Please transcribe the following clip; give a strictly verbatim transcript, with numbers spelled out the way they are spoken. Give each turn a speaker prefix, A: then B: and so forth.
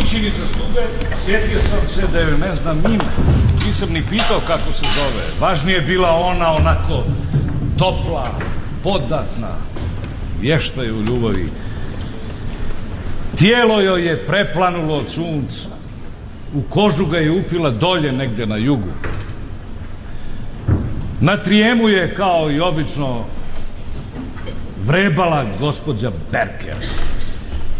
A: kući ni za stube, sjetio sam se da je ne znam ime. Nisam ni pitao kako se zove. Važnije je bila ona onako topla, podatna, vješta je u ljubavi. Tijelo joj je preplanulo od sunca. U kožu ga je upila dolje negdje na jugu. Na trijemu je kao i obično vrebala gospođa Berker.